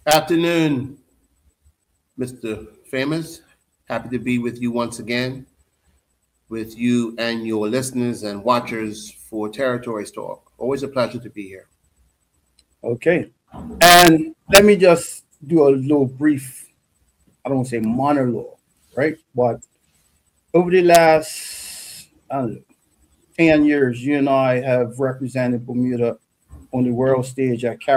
Afternoon, Mr. Famous. Happy to be with you once again, with you and your listeners and watchers for Territories Talk. Always a pleasure to be here. Okay. And let me just do a little brief, I don't want to say monologue, right? But over the last, I don't know, 10 years, you and I have represented Bermuda on the world stage at